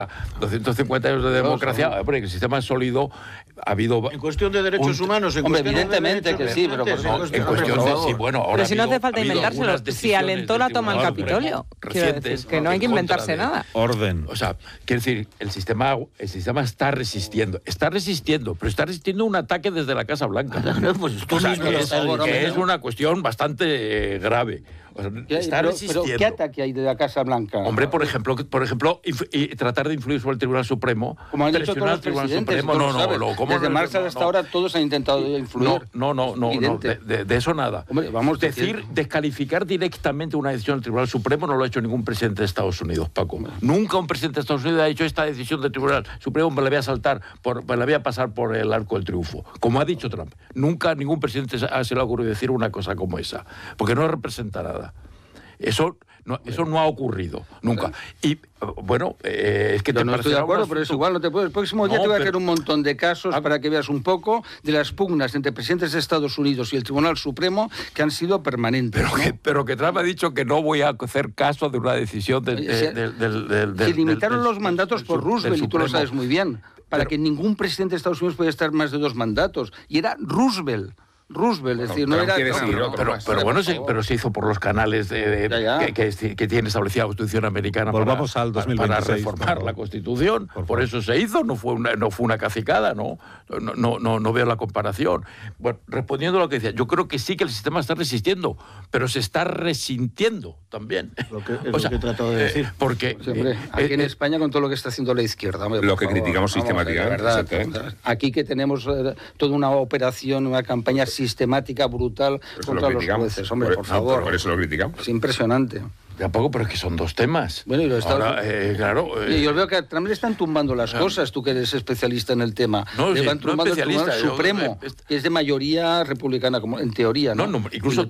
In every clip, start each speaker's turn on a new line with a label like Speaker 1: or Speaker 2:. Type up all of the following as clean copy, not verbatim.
Speaker 1: 250 años de democracia, hombre, el sistema es sólido, ha habido...
Speaker 2: En cuestión de derechos humanos...
Speaker 3: Hombre, evidentemente que sí, pero...
Speaker 1: En cuestión de... Sí, bueno, ahora
Speaker 4: pero si no hace falta inventárselo, si alentó la toma al Capitolio. Quiero decir, que no hay que inventarse nada.
Speaker 5: Orden.
Speaker 1: O sea, quiero decir, el sistema está resistiendo, pero está resistiendo un ataque desde la Casa Blanca.
Speaker 2: Pues tú mismo
Speaker 1: que es una cuestión bastante grave. O sea, está resistiendo.
Speaker 3: Pero ¿qué ataque hay de la Casa Blanca?
Speaker 1: Hombre, por ejemplo, tratar de influir sobre el Tribunal Supremo.
Speaker 3: Como han dicho todos los presidentes. Desde Marshall hasta ahora todos han intentado influir.
Speaker 1: No, de eso nada.
Speaker 3: Hombre, vamos a
Speaker 1: descalificar directamente una decisión del Tribunal Supremo no lo ha hecho ningún presidente de Estados Unidos, Paco. Nunca un presidente de Estados Unidos ha hecho esta decisión del Tribunal Supremo, me la voy a pasar por el arco del triunfo. Como ha dicho Trump. Nunca ningún presidente se le ha ocurrido decir una cosa como esa. Porque no representa nada. Eso no ha ocurrido nunca. Y bueno, es que
Speaker 3: no estoy de acuerdo, pero es igual, no te puedo. El próximo día te voy a hacer un montón de casos para que veas un poco de las pugnas entre presidentes de Estados Unidos y el Tribunal Supremo que han sido permanentes.
Speaker 1: Pero que Trump ha dicho que no voy a hacer caso de una decisión
Speaker 3: se limitaron los mandatos por Roosevelt, y tú lo sabes muy bien, para que ningún presidente de Estados Unidos pudiera estar más de 2 mandatos. Y era Roosevelt, es decir, no era...
Speaker 1: Pero bueno, pero se hizo por los canales que tiene establecida la Constitución americana.
Speaker 5: Volvamos al 2026,
Speaker 1: para reformar la Constitución. Por eso se hizo, no fue una cacicada, no veo la comparación. Bueno, respondiendo a lo que decía, yo creo que sí que el sistema está resistiendo, pero se está resintiendo también.
Speaker 2: Lo que he tratado de decir.
Speaker 1: Porque
Speaker 3: aquí en España con todo lo que está haciendo la izquierda... Hombre,
Speaker 6: lo que criticamos sistemáticamente.
Speaker 3: Verdad, aquí que tenemos toda una operación, una campaña sistemática, brutal contra los jueces. Hombre, por favor.
Speaker 6: Por eso lo criticamos.
Speaker 3: Es impresionante.
Speaker 1: Tampoco, pero es que son 2 temas.
Speaker 3: Bueno, y lo está...
Speaker 1: Ahora, claro...
Speaker 3: yo veo que a Trump le están tumbando las cosas, tú que eres especialista en el tema. Le van tumbando el Tribunal Supremo, que es de mayoría republicana, como en teoría, ¿no?
Speaker 1: Incluso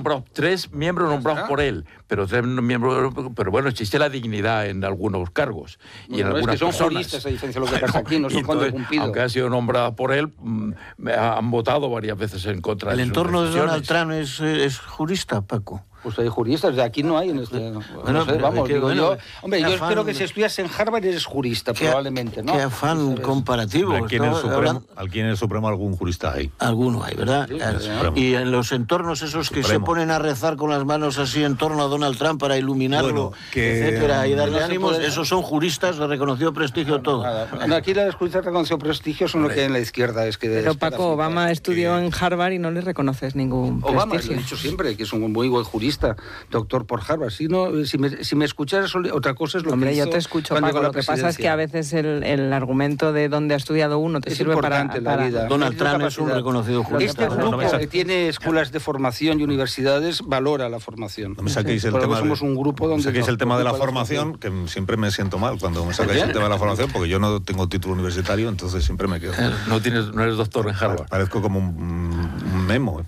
Speaker 1: 3 miembros nombrados por él, pero 3 miembros... Pero bueno, existe la dignidad en algunos cargos. Y en algunas
Speaker 3: es que son
Speaker 1: personas.
Speaker 3: juristas, a diferencia de lo que pasa aquí, no son Juan de Cumpido.
Speaker 1: Aunque ha sido nombrada por él, han votado varias veces en contra de
Speaker 2: ¿El
Speaker 1: sus
Speaker 2: entorno de
Speaker 1: decisiones.
Speaker 2: Donald Trump es jurista, Paco?
Speaker 3: Pues hay juristas, de aquí no hay en este...
Speaker 2: Bueno,
Speaker 3: no sé, vamos,
Speaker 2: yo
Speaker 3: espero que si estudias en Harvard eres jurista, probablemente, ¿no?
Speaker 2: Qué afán comparativo.
Speaker 5: Aquí en el Supremo algún jurista hay.
Speaker 2: Alguno hay, ¿verdad?
Speaker 3: Sí,
Speaker 2: y en los entornos esos que se ponen a rezar con las manos así en torno a Donald Trump para iluminarlo, etcétera, y darle ánimos, esos son juristas de reconocido prestigio todo.
Speaker 3: Aquí los juristas de reconocido prestigio son lo que hay en la izquierda.
Speaker 4: Pero Paco, Obama estudió en Harvard y no le reconoces ningún prestigio.
Speaker 3: Obama, lo he dicho siempre, que es un muy buen jurista, doctor por Harvard. Si me escucharas, otra cosa es lo que hizo.
Speaker 4: Yo te escucho, Paco. Lo que pasa es que a veces el argumento de dónde ha estudiado uno te sirve para
Speaker 3: la vida.
Speaker 2: Donald Trump es un reconocido jurista.
Speaker 3: Este grupo que tiene escuelas de formación y universidades valora la formación.
Speaker 5: No me saquéis el tema.
Speaker 3: Somos un grupo donde...
Speaker 5: saquéis el tema de la formación, que siempre me siento mal cuando me sacáis el tema de la formación, porque yo no tengo título universitario, entonces siempre me quedo.
Speaker 1: No eres doctor en Harvard.
Speaker 5: Parezco como un memo.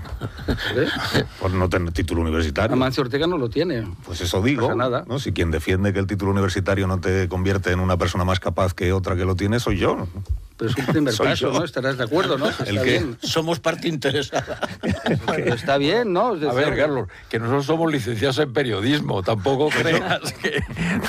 Speaker 5: Por no tener título universitario.
Speaker 3: Amancio Ortega no lo tiene.
Speaker 5: Pues eso digo, ¿no? Si quien defiende que el título universitario no te convierte en una persona más capaz que otra que lo tiene, soy yo.
Speaker 3: Pero es un primer paso, ¿no? Estarás de acuerdo, ¿no?
Speaker 5: El que
Speaker 3: bien.
Speaker 2: Somos parte interesada.
Speaker 3: Pero está bien, ¿no?
Speaker 1: A ver, Carlos, que nosotros somos licenciados en periodismo. Tampoco creas que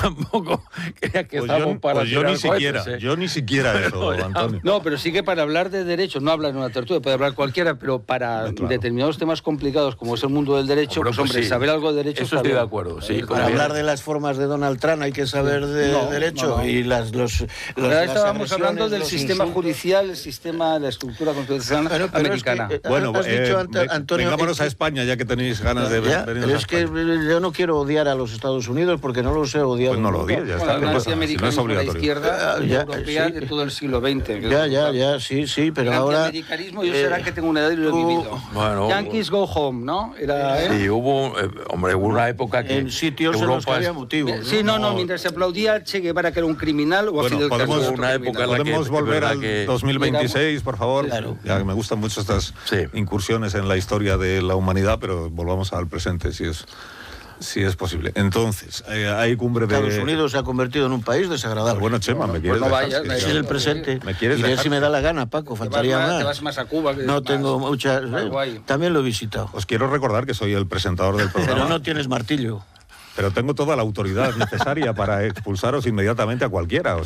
Speaker 1: estamos para...
Speaker 5: Pues yo ni siquiera eso, Antonio.
Speaker 3: No, pero sí que para hablar de derecho, no hablar en una tertulia, puede hablar cualquiera, pero para determinados temas complicados como es el mundo del derecho, hombre, sí. Saber algo de derecho...
Speaker 1: Eso estoy de acuerdo, sí.
Speaker 2: Para hablar de las formas de Donald Trump hay que saber de derecho. Y
Speaker 3: ahora estábamos hablando del sistema judicial, el sistema, la estructura constitucional americana.
Speaker 2: Antonio,
Speaker 5: vengámonos a España, ya que tenéis ganas de venir a España.
Speaker 2: Es que yo no quiero odiar a los Estados Unidos porque no los he odiado.
Speaker 5: Pues no lo odies, ya está.
Speaker 3: La antiamericanismo de la izquierda europea de todo el siglo XX.
Speaker 2: Sí, pero ahora...
Speaker 3: El antiamericanismo, yo será que tengo una edad y lo he vivido.
Speaker 1: Bueno,
Speaker 3: Yankees go home, ¿no?
Speaker 1: Sí, hubo una época que...
Speaker 2: En sitios en los que había motivos.
Speaker 3: Sí, no, mientras se aplaudía a Che Guevara, que era un criminal, o a Fidel Castro.
Speaker 5: Podemos volver al 2026, por favor.
Speaker 2: Claro.
Speaker 5: Ya que me gustan mucho estas incursiones en la historia de la humanidad, pero volvamos al presente, si es posible. Entonces, hay cumbre de...
Speaker 2: Estados Unidos se ha convertido en un país desagradable.
Speaker 5: Bueno, Chema, ¿me quieres dejar?
Speaker 2: Es el presente.
Speaker 5: ¿Me quieres
Speaker 2: dejar?
Speaker 5: dejar?
Speaker 2: Si me da la gana, Paco, faltaría más.
Speaker 3: Te vas más a Cuba.
Speaker 2: No tengo muchas... También lo he visitado.
Speaker 5: Os quiero recordar que soy el presentador del programa.
Speaker 2: Pero no tienes martillo.
Speaker 5: Pero tengo toda la autoridad necesaria para expulsaros inmediatamente a cualquiera.